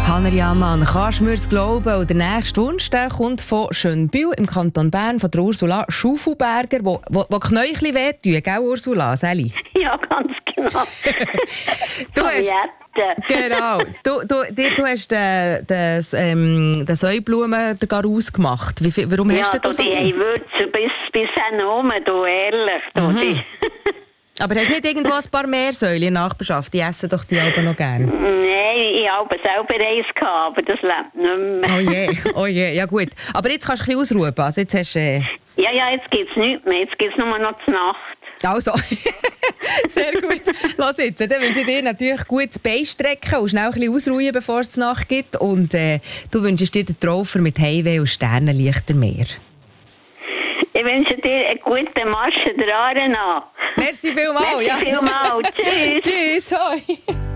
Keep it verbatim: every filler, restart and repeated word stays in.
Hanner Jamann, kannst du mir es glauben? Und der nächste Wunsch der kommt von Schönbühl im Kanton Bern, von der Ursula Schufelberger, wo, wo, wo Knäuchli wehtun, gell Ursula, Sally? Ja, ganz genau. du hast, genau. Du, du, du, du hast den, den, ähm, den Säublumen ausgemacht. Wie viel, warum ja, hast du das so viel? Ja, ich würde bis, bis oben, du, ehrlich. Du, mhm. Aber hast du nicht irgendwo ein paar Meersäule in der Nachbarschaft? Die essen doch die Alben noch gerne. Nein, ich habe selber eins gehabt, aber das lebt nicht mehr. Oh je, oh je, ja gut. Aber jetzt kannst du ein bisschen ausruhen. Also jetzt hast, äh... Ja, ja, jetzt gibt es nichts mehr. Jetzt gibt es nur noch die Nacht. Also, sehr gut. Lass jetzt, dann wünsche ich dir natürlich gutes Beinstrecken und schnell ein bisschen ausruhen, bevor es Nacht gibt. Und äh, du wünschst dir den Traufer mit Heimweh und Sternenlichter mehr. Ich wünsche dir einen guten Marsch der Aare nach. Merci vielmals. Merci ja. vielmals. Tschüss. Tschüss. Hoi.